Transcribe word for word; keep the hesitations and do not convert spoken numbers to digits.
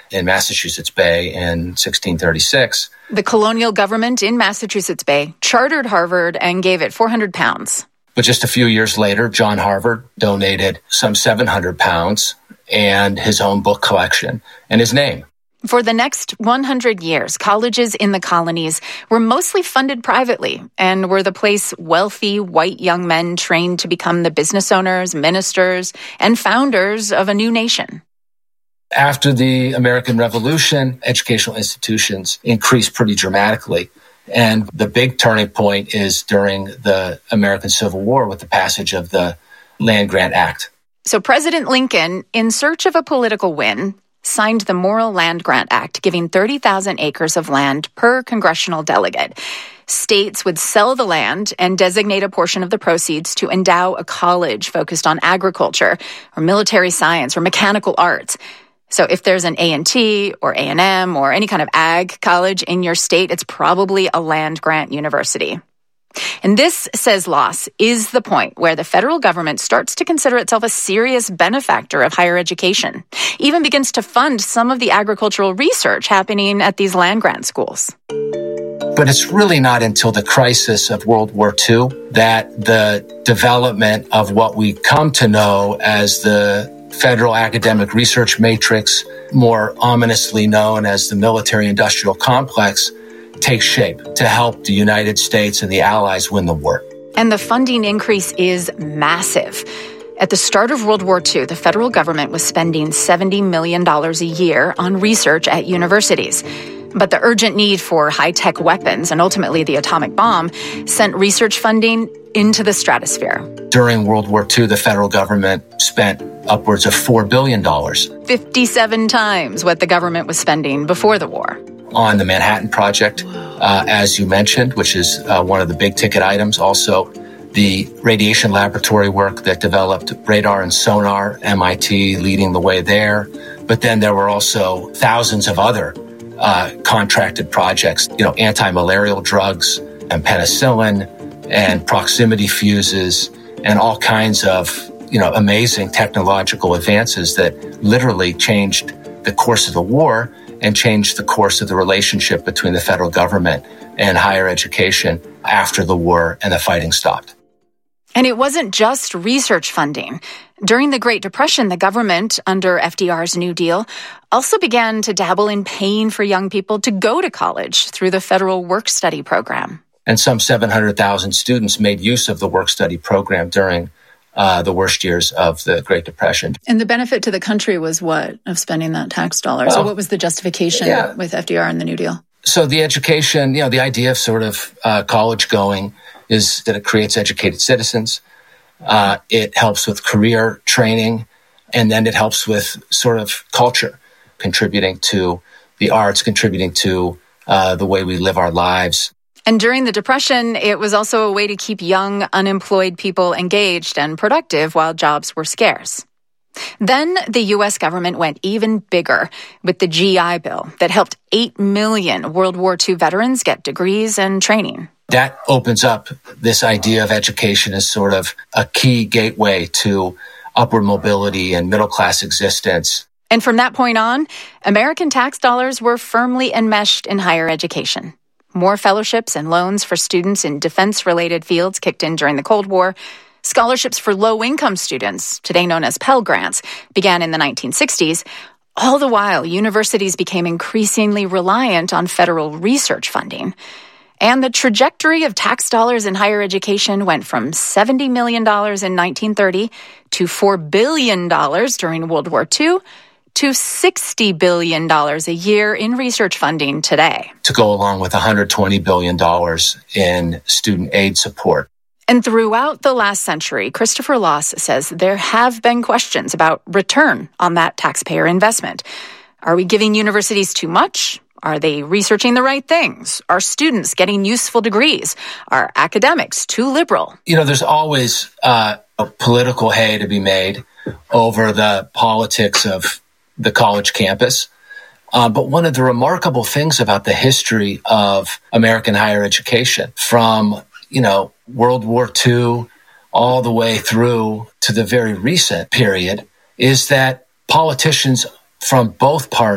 in Massachusetts Bay in sixteen thirty-six. The colonial government in Massachusetts Bay chartered Harvard and gave it four hundred pounds. But just a few years later, John Harvard donated some seven hundred pounds and his own book collection and his name. For the next one hundred years, colleges in the colonies were mostly funded privately and were the place wealthy white young men trained to become the business owners, ministers, and founders of a new nation. After the American Revolution, educational institutions increased pretty dramatically. And the big turning point is during the American Civil War with the passage of the Land Grant Act. So President Lincoln, in search of a political win, signed the Morrill Land Grant Act, giving thirty thousand acres of land per congressional delegate. States would sell the land and designate a portion of the proceeds to endow a college focused on agriculture or military science or mechanical arts. So if there's an A and T or A and M or any kind of ag college in your state, it's probably a land-grant university. And this, says Loss, is the point where the federal government starts to consider itself a serious benefactor of higher education, even begins to fund some of the agricultural research happening at these land-grant schools. But it's really not until the crisis of World War Two that the development of what we come to know as the Federal Academic Research Matrix, more ominously known as the military-industrial complex, takes shape to help the United States and the Allies win the war. And the funding increase is massive. At the start of World War Two, the federal government was spending seventy million dollars a year on research at universities. But the urgent need for high-tech weapons and ultimately the atomic bomb sent research funding into the stratosphere. During World War Two, the federal government spent upwards of four billion dollars. fifty-seven times what the government was spending before the war. On the Manhattan Project, uh, as you mentioned, which is uh, one of the big ticket items. Also, the radiation laboratory work that developed radar and sonar, M I T leading the way there. But then there were also thousands of other uh, contracted projects, you know, anti-malarial drugs and penicillin and proximity fuses and all kinds of, you know, amazing technological advances that literally changed the course of the war and changed the course of the relationship between the federal government and higher education after the war and the fighting stopped. And it wasn't just research funding. During the Great Depression, the government, under F D R's New Deal, also began to dabble in paying for young people to go to college through the federal work-study program. And some seven hundred thousand students made use of the work-study program during Uh, the worst years of the Great Depression. And the benefit to the country was what, of spending that tax dollar? Well, so what was the justification yeah. with F D R and the New Deal? So the education, you know, the idea of sort of uh, college going is that it creates educated citizens. Uh, it helps with career training, and then it helps with sort of culture, contributing to the arts, contributing to uh, the way we live our lives. And during the Depression, it was also a way to keep young, unemployed people engaged and productive while jobs were scarce. Then the U S government went even bigger with the G I Bill that helped eight million World War Two veterans get degrees and training. That opens up this idea of education as sort of a key gateway to upward mobility and middle-class existence. And from that point on, American tax dollars were firmly enmeshed in higher education. More fellowships and loans for students in defense-related fields kicked in during the Cold War. Scholarships for low-income students, today known as Pell Grants, began in the nineteen sixties. All the while, universities became increasingly reliant on federal research funding. And the trajectory of tax dollars in higher education went from seventy million dollars in nineteen thirty to four billion dollars during World War Two to sixty billion dollars a year in research funding today. To go along with one hundred twenty billion dollars in student aid support. And throughout the last century, Christopher Loss says there have been questions about return on that taxpayer investment. Are we giving universities too much? Are they researching the right things? Are students getting useful degrees? Are academics too liberal? You know, there's always uh, a political hay to be made over the politics of the college campus. Uh, but one of the remarkable things about the history of American higher education, from, you know, World War Two all the way through to the very recent period, is that politicians from both parties